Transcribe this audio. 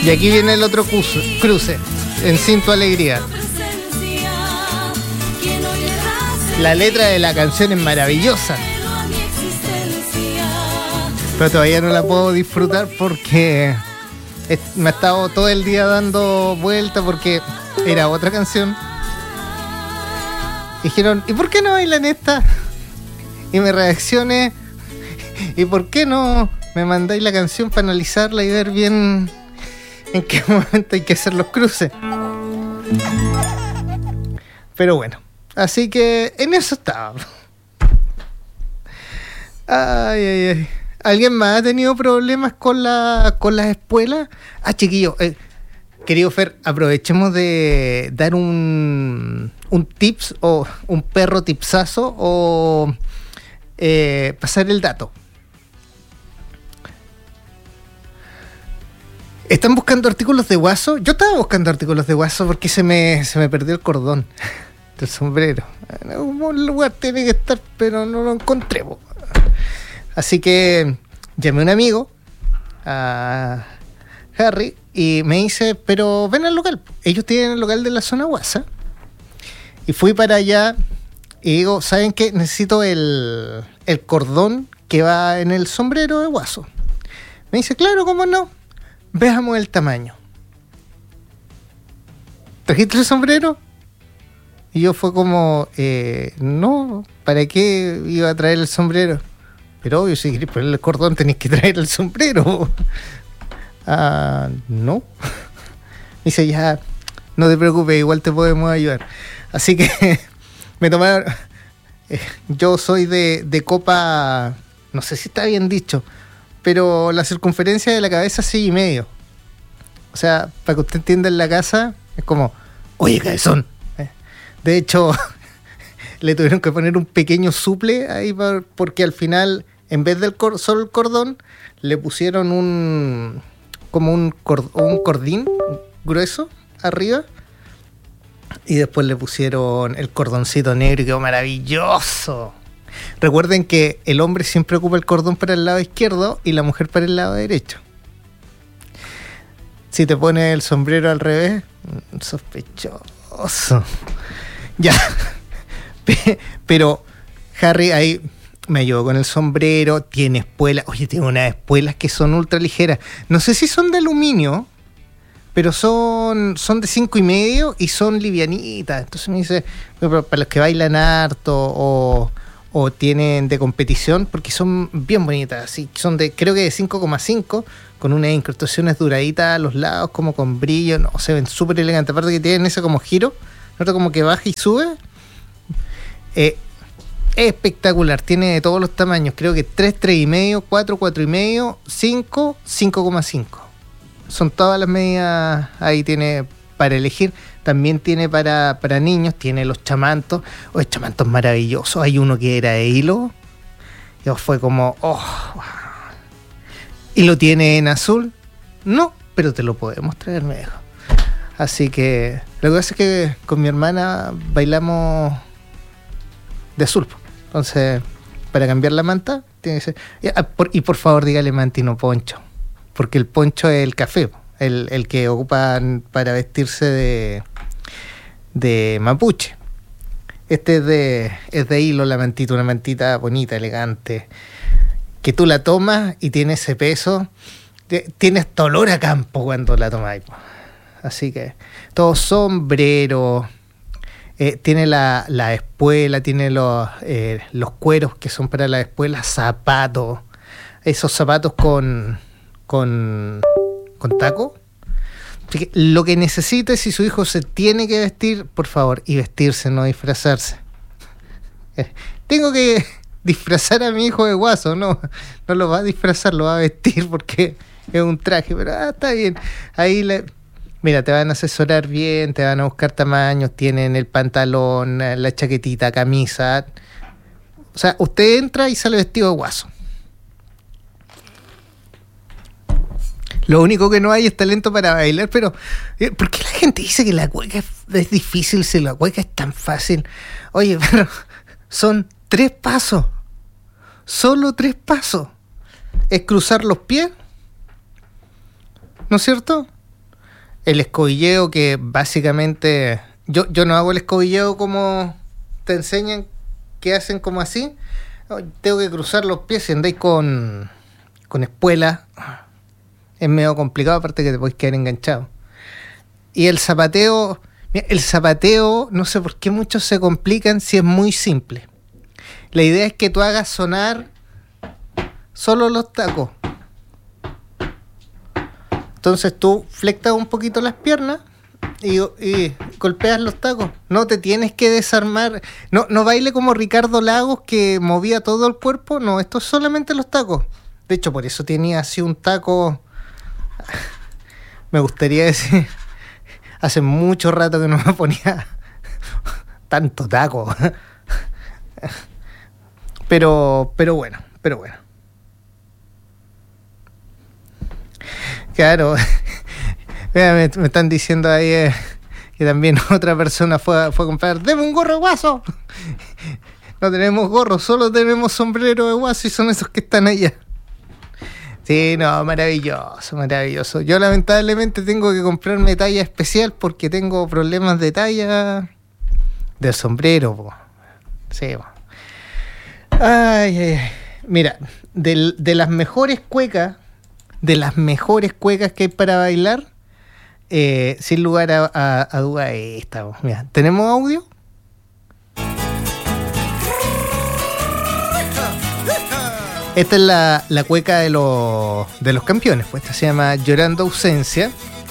Y aquí viene el otro cruce, en Cinto Alegría. La letra de la canción es maravillosa, pero todavía no la puedo disfrutar porque me ha estado todo el día dando vuelta porque era otra canción. Dijeron, ¿y por qué no bailan esta? Y me reaccioné, ¿y por qué no me mandáis la canción para analizarla y ver bien en qué momento hay que hacer los cruces? Pero bueno, así que en eso estaba. Ay. ¿Alguien más ha tenido problemas con las espuelas? Chiquillo, querido Fer, aprovechemos de dar un tips o un perro tipsazo o pasar el dato. ¿Están buscando artículos de Guaso? Yo estaba buscando artículos de Guaso porque se me perdió el cordón del sombrero. En algún lugar tiene que estar, pero no lo encontré. Así que llamé a un amigo, a Harry, y me dice, pero ven al local. Ellos tienen el local de la zona Guasa. Y fui para allá y digo, ¿saben qué? Necesito el cordón que va en el sombrero de Guaso. Me dice, claro, ¿cómo no? Veamos el tamaño. ¿Trajiste el sombrero? Y yo fue como, no, ¿para qué iba a traer el sombrero? Pero obvio, si querés ponerle el cordón tenés que traer el sombrero. No. Dice, ya, no te preocupes, igual te podemos ayudar. Así que me tomaron... yo soy de copa, no sé si está bien dicho, pero la circunferencia de la cabeza 6,5. O sea, para que usted entienda en la casa, es como, oye, cabezón. De hecho, le tuvieron que poner un pequeño suple ahí porque al final, en vez del solo el cordón, le pusieron un cordín grueso arriba y después le pusieron el cordoncito negro y quedó maravilloso. Recuerden que el hombre siempre ocupa el cordón para el lado izquierdo y la mujer para el lado derecho. Si te pones el sombrero al revés, sospechoso. Ya. Pero Harry ahí me ayudó con el sombrero, tiene espuelas. Oye, tiene unas espuelas que son ultra ligeras. No sé si son de aluminio, pero son de 5,5 y son livianitas. Entonces me dice, para los que bailan harto o tienen de competición, porque son bien bonitas, así, son creo que de 5,5, con unas incrustaciones duraditas a los lados, como con brillo, no, se ven súper elegantes. Aparte que tienen ese como giro, ¿no? Como que baja y sube. Es espectacular, tiene de todos los tamaños, creo que 3, 3,5, 4, 4,5, 5, 5,5. Son todas las medidas, ahí tiene para elegir. También tiene para niños, tiene los chamantos. Oye, chamantos maravillosos. Hay uno que era de hilo. Y fue como, ¿y lo tiene en azul? No, pero te lo podemos traer, me dijo. Así que lo que pasa es que con mi hermana bailamos de azul. Entonces, para cambiar la manta, tiene que ser. Y por favor, dígale mantino poncho. Porque el poncho es el café, el que ocupan para vestirse de mapuche. Este es de hilo la mantita, una mantita bonita, elegante, que tú la tomas y tiene ese peso, tiene hasta olor a campo cuando la tomáis. Así que todo sombrero, tiene la espuela, tiene los cueros que son para la espuela, zapatos, esos zapatos con taco. Así que lo que necesite, si su hijo se tiene que vestir, por favor, y vestirse, no disfrazarse. Tengo que disfrazar a mi hijo de Guaso, no lo va a disfrazar, lo va a vestir porque es un traje, pero está bien. Ahí mira, te van a asesorar bien, te van a buscar tamaños, tienen el pantalón, la chaquetita, camisa. O sea, usted entra y sale vestido de Guaso. Lo único que no hay es talento para bailar, pero ¿por qué la gente dice que la cueca es difícil si la cueca es tan fácil? Oye, pero son 3 pasos. Solo 3 pasos. Es cruzar los pies, ¿no es cierto? El escobilleo que básicamente... Yo no hago el escobilleo como te enseñan que hacen como así. Tengo que cruzar los pies y andáis con espuela. Es medio complicado, aparte que te podéis quedar enganchado. Y el zapateo... Mira, el zapateo, no sé por qué muchos se complican si es muy simple. La idea es que tú hagas sonar solo los tacos. Entonces tú flectas un poquito las piernas y golpeas los tacos. No te tienes que desarmar. No baile como Ricardo Lagos que movía todo el cuerpo. No, esto es solamente los tacos. De hecho, por eso tenía así un taco. Me gustaría decir. Hace mucho rato que no me ponía tanto taco. Pero bueno. Claro. Mira, me están diciendo ahí que también otra persona fue a comprar. ¡Deme un gorro de guaso! No tenemos gorro, solo tenemos sombrero de guaso y son esos que están allá. Sí, no, maravilloso. Yo lamentablemente tengo que comprarme talla especial porque tengo problemas de talla del sombrero, po. Sí, po. Ay. Mira, de las mejores cuecas que hay para bailar, sin lugar a duda esta, po. Mira, ¿tenemos audio? Esta es la cueca de los campeones, pues esta se llama Llorando Ausencia.